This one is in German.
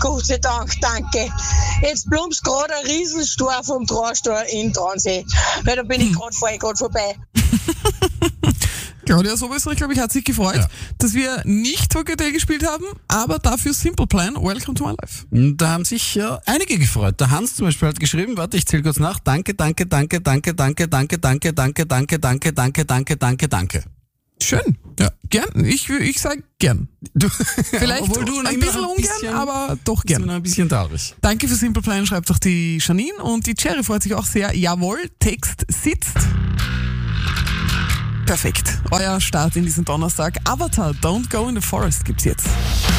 Gott sei Dank, danke. Jetzt plumpst gerade ein Riesenstor vom Traustor in Traunsee. Weil da bin ich gerade vorbei. Claudia Sobestrich, glaube ich, hat sich gefreut, dass wir nicht Hockey gespielt haben, aber dafür Simple Plan, Welcome to my life. Da haben sich einige gefreut. Der Hans zum Beispiel hat geschrieben, warte, ich zähle kurz nach. Danke. Schön. Ja. Gern. Ich sage gern. Vielleicht obwohl du ein bisschen ungern, aber doch Bist du gern. noch ein bisschen traurig. Danke für Simple Plan, schreibt doch die Janine. Und die Cherry freut sich auch sehr. Jawohl, Text sitzt. Perfekt. Euer Start in diesen Donnerstag. Avatar, Don't Go in the Forest gibt's jetzt.